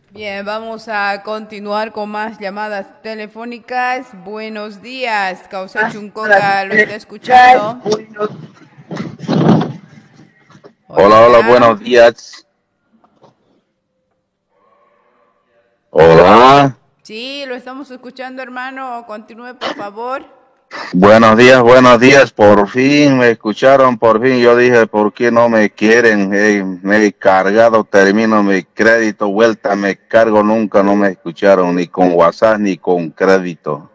Bien, vamos a continuar con más llamadas telefónicas. Buenos días, Causa Chuncoca, ¿lo está escuchando? Hola, Hola, hola, buenos hola. días. Hola, Sí, lo estamos escuchando, hermano. Continúe, por favor. buenos días, buenos días. Por fin me escucharon, por fin. Yo dije, ¿por qué no me quieren? Me he cargado, termino mi crédito, vuelta, me cargo, nunca no me escucharon, ni con WhatsApp ni con crédito.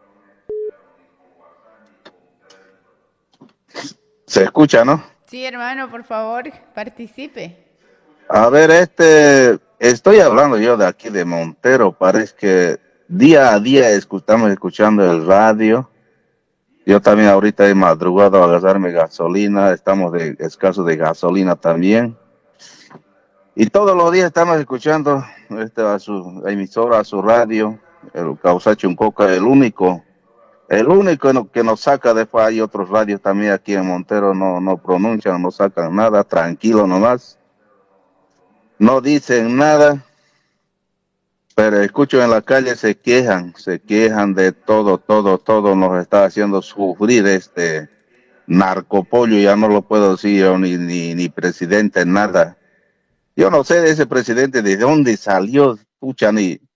¿Se escucha, no? Sí, hermano, por favor, participe. A ver, estoy hablando yo de aquí de Montero, parece que día a día estamos escuchando el radio. Yo también ahorita he madrugado a gastarme gasolina, estamos de escaso de gasolina también. Y todos los días estamos escuchando a su emisora, a su radio, el Causacho un Coca, el único que nos saca. Después hay otros radios también aquí en Montero, no pronuncian, no sacan nada, tranquilo nomás, no dicen nada, pero escucho en la calle se quejan de todo, todo, todo nos está haciendo sufrir narcopollo, ya no lo puedo decir yo ni presidente, nada. Yo no sé de ese presidente de dónde salió, pucha,